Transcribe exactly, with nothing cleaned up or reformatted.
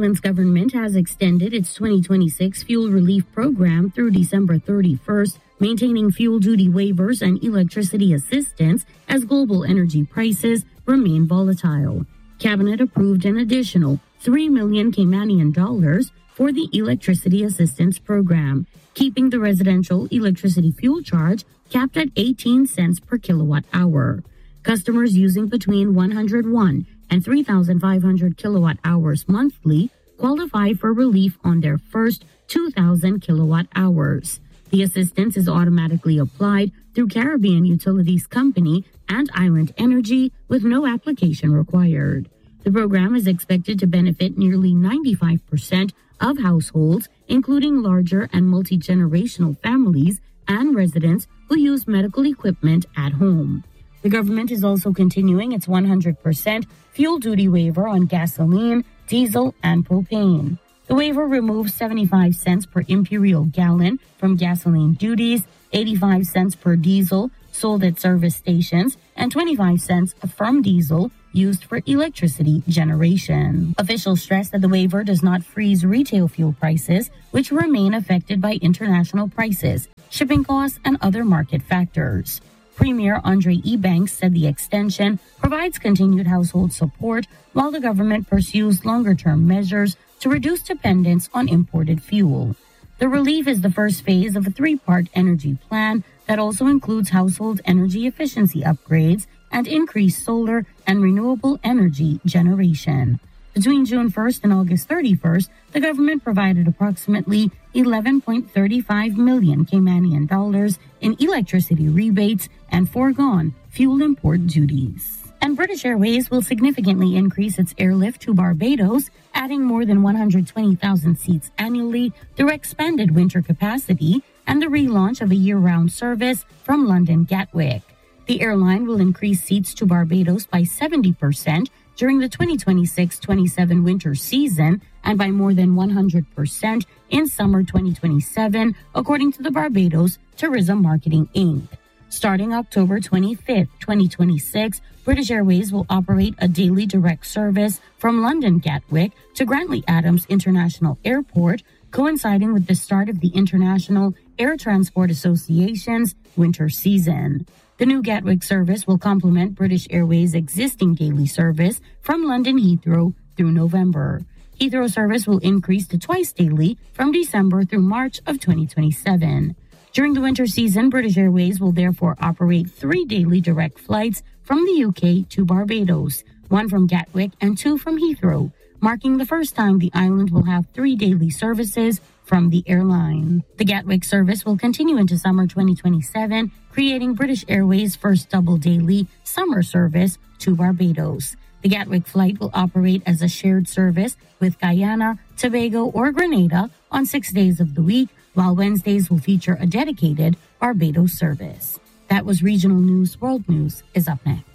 island's government has extended its twenty twenty-six fuel relief program through December thirty-first, maintaining fuel duty waivers and electricity assistance as global energy prices remain volatile. Cabinet approved an additional three million Caymanian dollars for the electricity assistance program, keeping the residential electricity fuel charge capped at eighteen cents per kilowatt hour. Customers using between one hundred one and three thousand five hundred kilowatt hours monthly qualify for relief on their first two thousand kilowatt hours. The assistance is automatically applied through Caribbean Utilities Company and Island Energy with no application required. The program is expected to benefit nearly ninety-five percent of households, including larger and multi-generational families and residents who use medical equipment at home. The government is also continuing its one hundred percent fuel duty waiver on gasoline, diesel, and propane. The waiver removes seventy-five cents per imperial gallon from gasoline duties, eighty-five cents per diesel sold at service stations, and twenty-five cents from diesel used for electricity generation. Officials stress that the waiver does not freeze retail fuel prices, which remain affected by international prices, shipping costs, and other market factors. Premier Andre Ebanks said the extension provides continued household support while the government pursues longer-term measures to reduce dependence on imported fuel. The relief is the first phase of a three-part energy plan that also includes household energy efficiency upgrades and increased solar and renewable energy generation. Between June first and August thirty-first, the government provided approximately eleven point three five million Caymanian dollars in electricity rebates and foregone fuel import duties. And British Airways will significantly increase its airlift to Barbados, adding more than one hundred twenty thousand seats annually through expanded winter capacity and the relaunch of a year-round service from London Gatwick. The airline will increase seats to Barbados by seventy percent during the twenty twenty-six twenty-seven winter season and by more than one hundred percent in summer twenty twenty-seven, according to the Barbados Tourism Marketing Incorporated. Starting October twenty-fifth, twenty twenty-six, British Airways will operate a daily direct service from London Gatwick to Grantley Adams International Airport, coinciding with the start of the International Air Transport Association's winter season. The new Gatwick service will complement British Airways' existing daily service from London Heathrow through November. Heathrow service will increase to twice daily from December through March of twenty twenty-seven. During the winter season, British Airways will therefore operate three daily direct flights from the U K to Barbados, one from Gatwick and two from Heathrow, marking the first time the island will have three daily services from the airline. The Gatwick service will continue into summer twenty twenty-seven, creating British Airways' first double daily summer service to Barbados. The Gatwick flight will operate as a shared service with Guyana, Tobago, or Grenada on six days of the week, while Wednesdays will feature a dedicated Barbados service. That was Regional News. World News is up next.